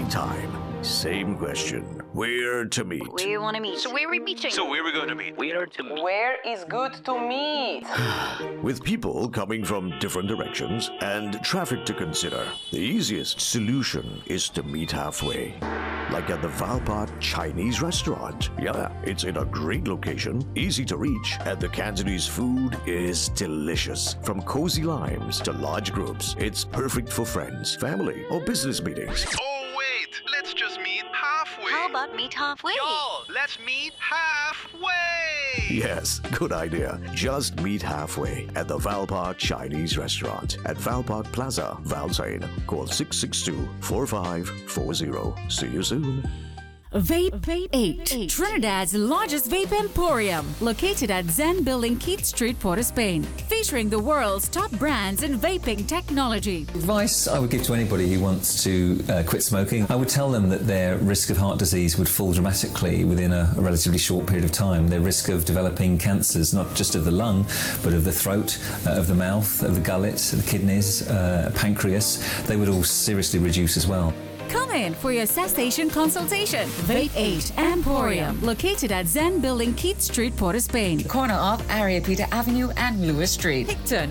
Same time, same question. Where to meet? Where you want to meet? So where are we meeting? So where are we going to meet? Where to meet? Where is good to meet? With people coming from different directions and traffic to consider, the easiest solution is to meet halfway. Like at the Valpark Chinese restaurant. Yeah, it's in a great location, easy to reach, and the Cantonese food is delicious. From cozy limes to large groups, it's perfect for friends, family, or business meetings. Oh, wait. Let's just meet halfway. How about meet halfway? Y'all, let's meet halfway. Yes, good idea. Just meet halfway at the Valpark Chinese restaurant at Valpark Plaza, Valsain. Call 662-4540. See you soon. Vape 8, Trinidad's largest vape emporium, located at Zen Building, Keith Street, Port of Spain, featuring the world's top brands in vaping technology. Advice I would give to anybody who wants to quit smoking, I would tell them that their risk of heart disease would fall dramatically within a relatively short period of time. Their risk of developing cancers, not just of the lung, but of the throat, of the mouth, of the gullet, the kidneys, pancreas, they would all seriously reduce as well. Come in for your cessation consultation. Vape 8 Emporium, located at Zen Building, Keith Street, Port of Spain. Corner of Ariapita Avenue and Lewis Street. Picton